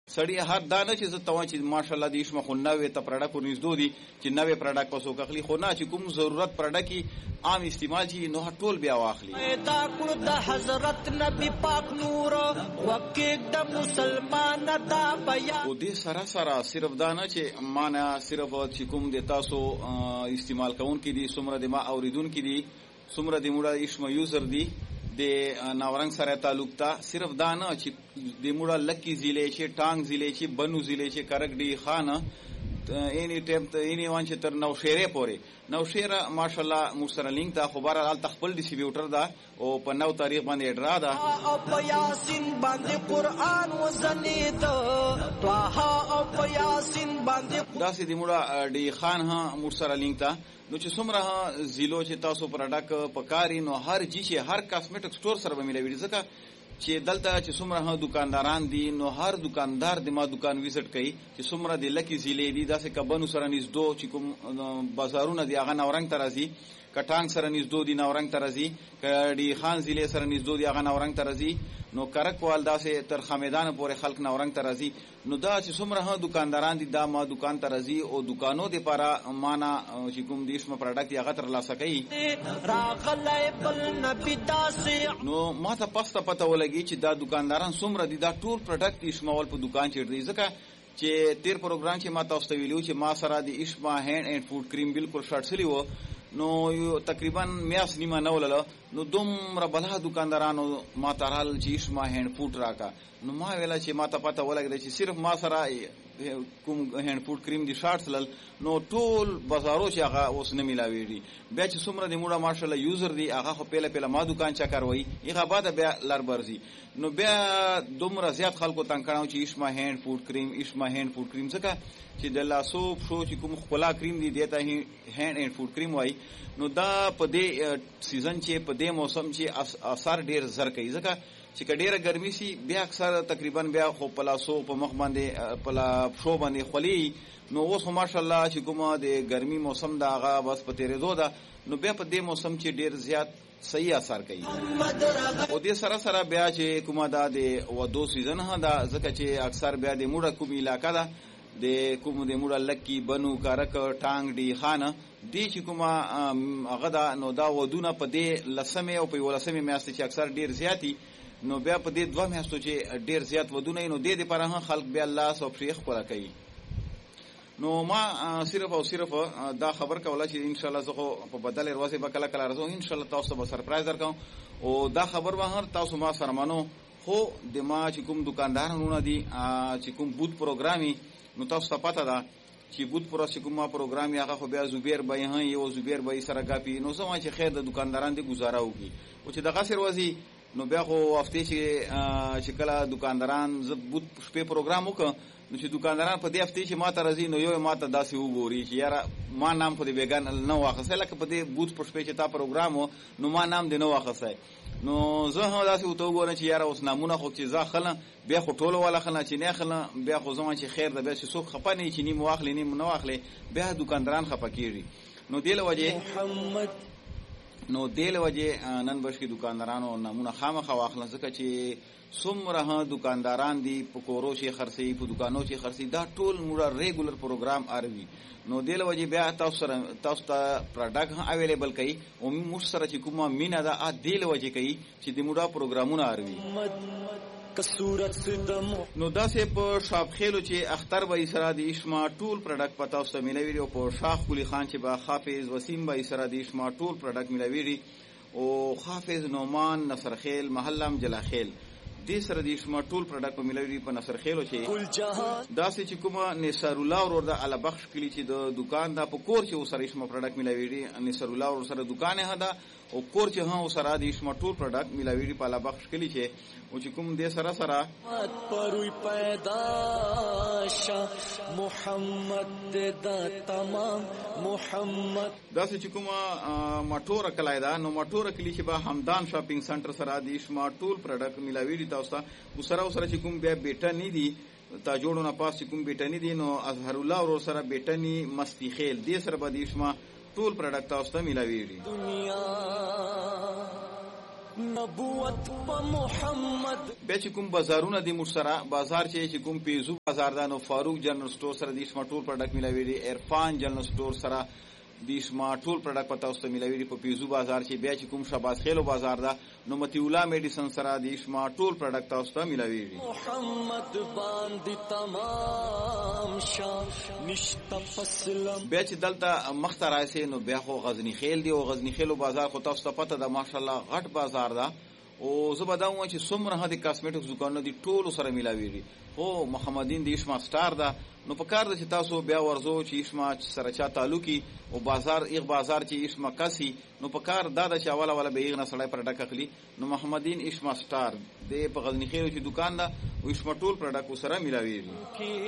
سړی هر دانه چې زه ته چې ماشاءالله د اشما خو نوې ته پروډکټ ورنږدو دي چې نوې پروډکټ په څوک اخلي، خو نه چې کوم ضرورت پروډکټ عام استعمال شي نو ټول بیا واخلي. دا کړ د حضرت نبی پاک نور وکیک د مسلمان دا بیا او دې سره صرف دا نه چې معنا صرف چې کوم د تاسو استعمال کوونکي دي څومره د ما اوریدونکي دي څومره د موږ اشما یوزر دي د ناورنګ سره تعلق تا صرف دا نه چې د موږ لکی ضلع چې ټانګ ضلع چې بنو ضلع چې کرکډي خانه اینی ټیم ته اینی وان چې تر نوشهره پورې نوشهره ماشاءالله مسره لینک تا خبر ال تخپل ډیسټریبیوټر دا او په 9 تاریخ باندې اډرا دا او په یاسین باندې قران وزنید طه او په یاسین باندې دا سي د موږ ډي خان ها مسره لینک تا نو چې څومره زیلو چې تاسو پروډکټ پکاري نو هر جی چې هر کاسمیټک سٹور سره به ملوي ځکه چې دلته چې څومره دکانداران دي نو هر دکاندار د ما دکان وزټ کوي چې څومره د لکی زیلې دي داسې کبنو سره نږدې چې کوم بازارونه دي هغه نورنګ ترازی کټانګ سره نږدې دي نورنګ ترازی کډي خان زیلې سره نږدې دي هغه نورنګ ترازی نو کرکوال داسې تر خمیدان پورې خلک نورنګ ترازی نو دا چې څومره دکانداران دي دا ما دکان ترازی او دکانو د لپاره معنا چې کوم دیش ما پروډکټ هغه تر لاسه کوي راغلای بل نبی داسې نو ما ته پته ولګي چې دا دکانداران څومره دي دا ټول پروډکټ اشماول په دکان چیر دی ځکه چې تیر پروګرام چې ما تاسو ته ویلو چې ما سره د اشما هاند اینڈ فود کریم بالکل شارټ سلی وو نو یو تقریبا میاس نیمه نه ولله نو دومره بلا دکاندارانو ما ترال چې اشما هاند فود راکا نو ما ویلا چې ما ته پته ولګی چې صرف ما سره کوم هاند فود کریم دي شارټ سلل نو ټول بازارو چې هغه اوس نه ملاويږي بیا چې څومره د موږ ماشاءالله یوزر دي هغه خو پیله ما دکان چا کوي هغه بعد بیا لار برزي نو بیا دومره زیات خلکو تنګ کړو چې اشما هاند فود کریم اشما هاند فود کریم ځکه چې د لاسو شو چې کوم خپلا کریم دي دیتا هاند اینڈ فود کریم وای نو دا په دې سیزن چې په دې موسم چې اثر ډیر زر کوي ځکه چې کډیره ګرمي سي بیا اکثر تقریبا بیا خو پلاسو په مخ باندې پلا شو باندې خولي نو اوس ماشاءالله چې کومه د ګرمي موسم دا هغه بس په تیرېدو ده نو بیا په دې موسم چې ډیر زیات صحیح اثر کوي او دې سره بیا چې کومه دا د ودو سیزن ها دا ځکه چې اکثر بیا د موډه کوم علاقہ ده د کوم د موډه لکی بنو کارک ټانګ ډي خانه دې چې کومه هغه دا نو دا ودونه په دې لسمه او په ولسمه میاشت چې اکثر ډیر زیاتی نو بیا په دې دوه میاشتو چې ډیر زیات ودونه نو دې لپاره خلک بیا الله سو فریخ خورا کوي نو ما صرف او صرف دا خبر کوله چې ان شاء الله زه په بدل ورځې به کله کله راځم ان شاء الله تاسو به سرپرایز درکوم او دا خبر به هر تاسو ما سره مانو خو د ما چې کوم دکاندارانو دي چې کوم بوت پروګرامي نو تاسو ته پته ده چې بوت پر چې کومه پروګرام هغه خو بیا زبیر به هه یو زبیر به سره غاپی نو زما چې خیر د دکانداران دي گزاره وکي او چې د غسر وځي نو بیا خو وختي چې کله دکانداران ز بوت په پروګرام وکړ نو چې دکانداران په دې هفته چې ماته راځي نو یو ماته داسې وګوري چې یاره ما نام خو دې بیگان نه واخصه لکه په دې بوت په چې تا پروګرام نو ما نام دې نه واخصه نو زه هم داسې وته وګورم چې یاره اوس نامونه خو چې ځا خلنه بیا خو ټولو والا خلنه چې نه خلنه بیا خو زما چې خیر ده بیا چې څوک خپه نه چې نیم واخلې نیم نه واخلې بیا دکانداران خپه کیږي نو دې لوجه محمد نو دې لوجه نن بشي دکاندارانو نمونه خامخا واخلن ځکه چې څومره دکانداران دي په کورو چې خرڅي په دکانو چې خرڅي دا ټول موږ ریګولر پروګرام اروي نو دې لوجه بیا تاسو ته پروډکټ اویلیبل کوي او موږ سره چې کومه مینا دا دې لوجه کوي چې د موږ پروګرامونه اروي نو داسې په شاپ خېلو چې اختر به سره د اشما ټول پروډکټ پتا اوس ملوي او په شاخ کلی خان چې با حافظ وسیم به سره د اشما ټول پروډکټ ملوي او حافظ نومان نصر خیل محلم جلا خیل دې سره د اشما ټول پروډکټ په ملوي په نصر خیلو چې داسې چې کومه نصر الله ور د اعلی بخش کلی چې د دکان دا په کور چې سره اشما پروډکټ ملوي نصر الله ور سره دکان هدا او کور چې ها سره د اشما ټول پروډکټ ملوي په اعلی بخش کلی چې او چې کوم دې سره پروي پیدا ش محمد د تمام محمد داسې چې کومه مټور کلایدا نو مټور کلی چې به همدان شاپینګ سنټر سره د اشما ټول پروډکټ ملوي تاسو ته سره چې کوم بیا بیٹا نه دي تا جوړو نه پاس چې کوم بیٹا نه دي نو اظهر الله ور سره بیٹا نه مستی خیل دې سره به د اشما ټول پروډکټ تاسو ته ملوي دنیا نبوت په محمد بیا چې کوم بازارونه دي موږ سره بازار چې کوم پیزو بازار دا نو فاروق جنرال سٹور سره د شما ټول پروډکټ ملاوي عرفان جنرال سٹور سره د شما ټول پروډکټ پتا اوسه ملاوي په پیزو بازار چې بیا چې کوم شاباس خیلو بازار دا نو متی الله میډیسن سره د شما ټول پروډکټ اوسه ملاوي محمد باندې تمام شاه نشتا فسلم بیا چې دلته مختار راځي نو بیا خو غزنی خیل دی او غزنی خیلو بازار خو تاسو ته پته ده ماشاءالله غټ بازار ده او زه به دا وایم چې څومره هدي کاسمیټکس دکانونه دي ټول سره ملاوي دي خو محمدین د اشما سٹار ده نو په کار ده چې تاسو بیا ورزو چې اشما سره چا تعلقي او بازار ایغ بازار چې اشما کاسي نو په کار دا ده چې اوله به ایغ نه سړی پروډکټ اخلي نو محمدین اشما سٹار د په غزنی خیلو چې دکان ده او اشما ټول پروډکټ سره ملاوي دي